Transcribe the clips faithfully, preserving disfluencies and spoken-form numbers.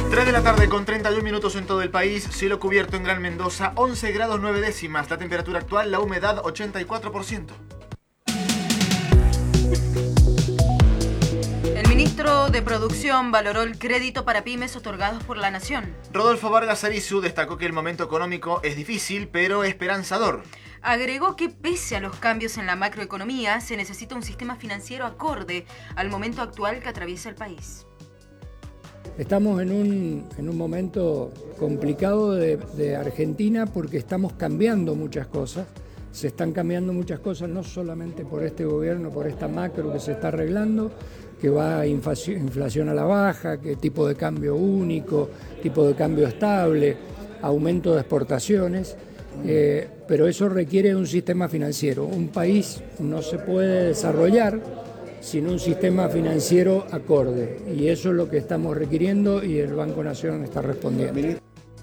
tres de la tarde con treinta y un minutos en todo el país, cielo cubierto en Gran Mendoza, once grados nueve décimas, la temperatura actual, la humedad ochenta y cuatro por ciento. El ministro de Producción valoró el crédito para pymes otorgados por la Nación. Rodolfo Vargas Arizu destacó que el momento económico es difícil, pero esperanzador. Agregó que pese a los cambios en la macroeconomía, se necesita un sistema financiero acorde al momento actual que atraviesa el país. Estamos en un, en un momento complicado de, de Argentina porque estamos cambiando muchas cosas. Se están cambiando muchas cosas no solamente por este gobierno, por esta macro que se está arreglando, que va a inflación a la baja, que tipo de cambio único, tipo de cambio estable, aumento de exportaciones, eh, pero eso requiere un sistema financiero. Un país no se puede desarrollar sin un sistema financiero acorde, y eso es lo que estamos requiriendo y el Banco Nación está respondiendo.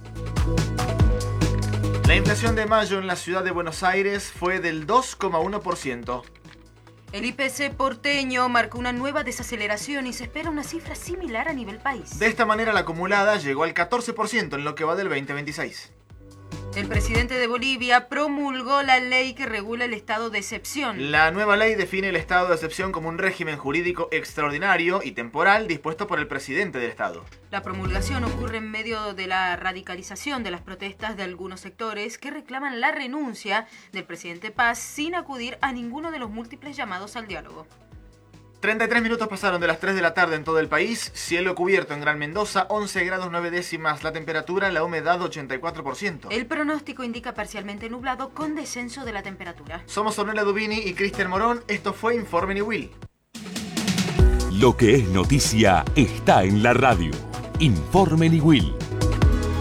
La inflación de mayo en la ciudad de Buenos Aires fue del dos coma uno por ciento. El I P C porteño marcó una nueva desaceleración y se espera una cifra similar a nivel país. De esta manera la acumulada llegó al catorce por ciento en lo que va del veinte veintiséis. El presidente de Bolivia promulgó la ley que regula el estado de excepción. La nueva ley define el estado de excepción como un régimen jurídico extraordinario y temporal dispuesto por el presidente del estado. La promulgación ocurre en medio de la radicalización de las protestas de algunos sectores que reclaman la renuncia del presidente Paz sin acudir a ninguno de los múltiples llamados al diálogo. treinta y tres minutos pasaron de las tres de la tarde en todo el país, cielo cubierto en Gran Mendoza, once grados nueve décimas la temperatura, la humedad ochenta y cuatro por ciento. El pronóstico indica parcialmente nublado con descenso de la temperatura. Somos Ornella Dubini y Cristian Morón, esto fue Informe Niwil. Lo que es noticia está en la radio. Informe Niwil.